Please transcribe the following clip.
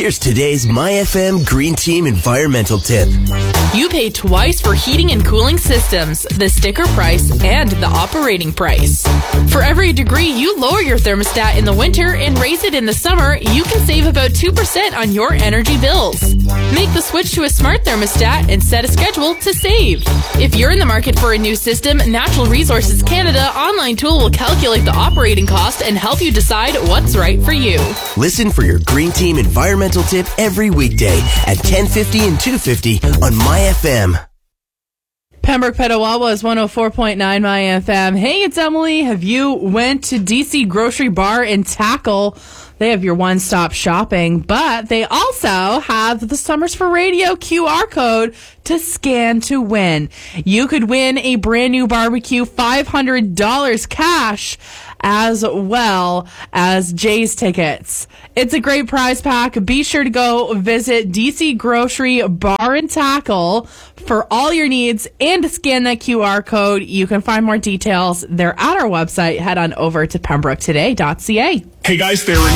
Here's today's MyFM Green Team environmental tip. You pay twice for heating and cooling systems, the sticker price, and the operating price. For every degree you lower your thermostat in the winter and raise it in the summer, you can save about 2% on your energy bills. Make the switch to a smart thermostat and set a schedule to save. If you're in the market for a new system, Natural Resources Canada online tool will calculate the operating cost and help you decide what's right for you. Listen for your Green Team environmental tip every weekday at 10:50 and 2:50 on MyFM. Pembroke Petawawa is 104.9 MyFM. Hey, it's Emily. Have you went to DC Grocery Bar and Tackle? They have your one-stop shopping, but they also have the Summers for Radio QR code to scan to win. You could win a brand new barbecue, $500 cash, as well as Jay's tickets. It's a great prize pack. Be sure to go visit DC Grocery Bar and Tackle for all your needs and to scan that QR code. You can find more details. They're at our website. Head on over to pembroketoday.ca. Hey guys, there